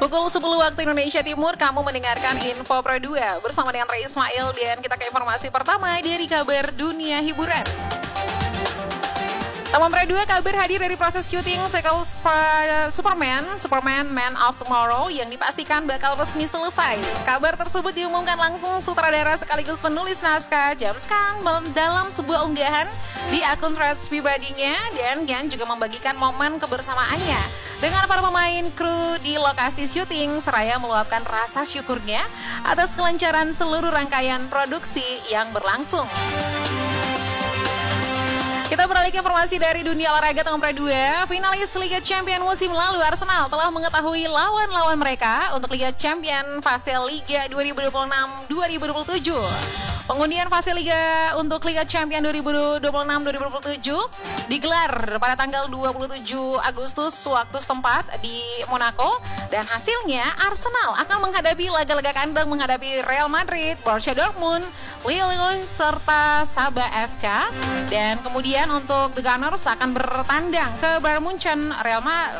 Pukul 10 waktu Indonesia Timur, kamu mendengarkan Info Pro 2 bersama dengan Ray Ismail dan kita ke informasi pertama dari kabar dunia hiburan. Taman Pro 2 kabar hadir dari proses syuting sequel Superman Man of Tomorrow yang dipastikan bakal resmi selesai. Kabar tersebut diumumkan langsung sutradara sekaligus penulis naskah James Gunn dalam sebuah unggahan di akun Threads pribadinya, dan Gunn juga membagikan momen kebersamaannya dengan para pemain kru di lokasi syuting seraya meluapkan rasa syukurnya atas kelancaran seluruh rangkaian produksi yang berlangsung. Kita beralih ke informasi dari dunia olahraga. Taman Pro 2, finalis Liga Champions musim lalu Arsenal telah mengetahui lawan-lawan mereka untuk Liga Champions fase Liga 2026-2027. Pengundian fase Liga untuk Liga Champions 2026-2027 digelar pada tanggal 27 Agustus waktu setempat di Monaco, dan hasilnya Arsenal akan menghadapi laga-laga kandang menghadapi Real Madrid, Borussia Dortmund, Lille serta Sabah FK, dan kemudian untuk The Gunners akan bertandang ke Bayern Munchen,